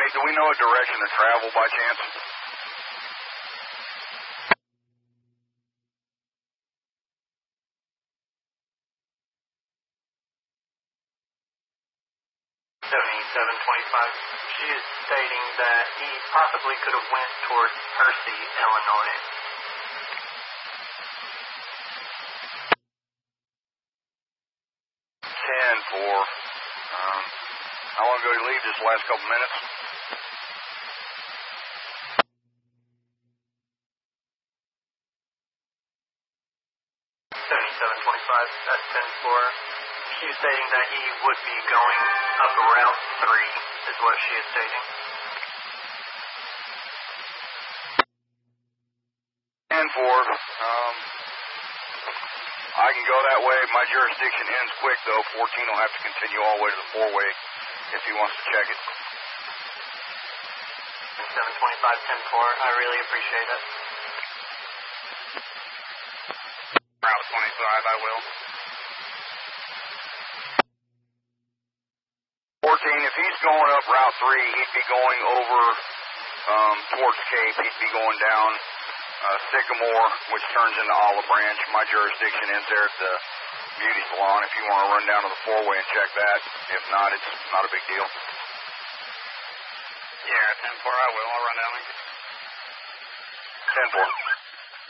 Hey, do we know a direction of travel by chance? She is stating that he possibly could have went towards Percy, Illinois. 10-4. How long ago did you leave? Just the last couple minutes? 7725, that's 10-4. She's stating that he would be going up Route 3, is what she is stating. 10-4. I can go that way. My jurisdiction ends quick, though. 14 will have to continue all the way to the four-way if he wants to check it. 725, 10-4. I really appreciate it. Route 25, I will. 14, if he's going up Route 3, he'd be going over towards Cape. He'd be going down Sycamore, which turns into Olive Branch. My jurisdiction ends there at the beauty salon. If you want to run down to the four-way and check that. If not, it's not a big deal. Yeah, 10-4, I will. I'll run down there. 10-4.